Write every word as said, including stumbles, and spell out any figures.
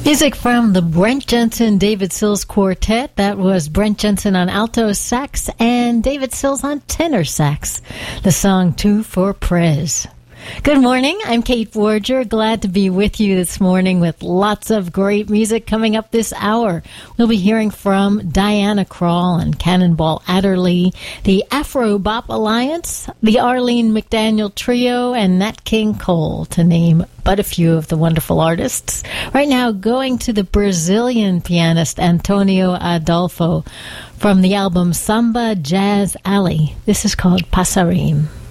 Music from the Brent Jensen David Sills Quartet. That was Brent Jensen on alto sax and David Sills on tenor sax. The song Two for Prez. Good morning. I'm Kate Forger. Glad to be with you this morning with lots of great music coming up this hour. We'll be hearing from Diana Krall and Cannonball Adderley, the Afro Bop Alliance, the Arlene McDaniel Trio, and Nat King Cole, to name but a few of the wonderful artists. Right now, going to the Brazilian pianist Antonio Adolfo from the album Samba Jazz Alley. This is called Passarim.